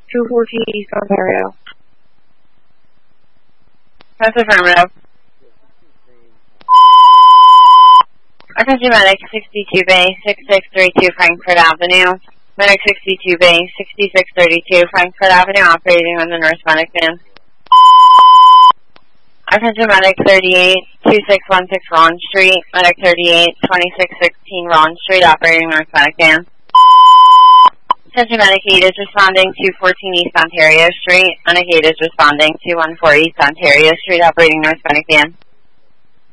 214 East Ontario. That's affirmative. Attention Medic 62 Bay 6632 Frankfurt Avenue. Medic 62 Bay 6632 Frankfurt Avenue operating on the northbound van. Attention Medic 38 2616 Ron Street. Medic 38 2616 Ron Street operating northbound van. Attention Medic 8 is responding to 14 East Ontario Street. Medic 8 is responding to 14 East Ontario Street operating northbound van.